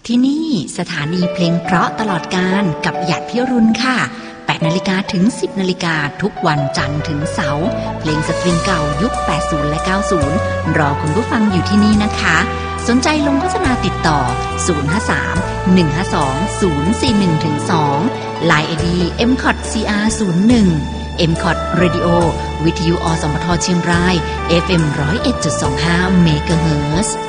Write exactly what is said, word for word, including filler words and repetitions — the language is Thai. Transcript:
ที่นี่สถานีเพลงเพราะตลอดกาลกับหยัดพิรุณค่ะแปดนาฬิกาถึงสิบนาฬิกาทุกวันจันทร์ถึงเสาร์เพลงสตริงเก่ายุคแปดสิบและเก้าสิบรอคุณผู้ฟังอยู่ที่นี่นะคะสนใจลงโฆษณาติดต่อศูนย์ ห้า สาม หนึ่ง ห้า สอง ศูนย์ สี่ หนึ่ง สอง ไลน์ ไอ ดี เอ็ม ซี โอ ที ซี อาร์ ศูนย์ หนึ่ง เอ็ม ซี โอ ที Radio วิทยุอสมทเชียงราย เอฟ เอ็ม หนึ่งศูนย์เอ็ดจุดสองห้า เมกะเฮิรตซ์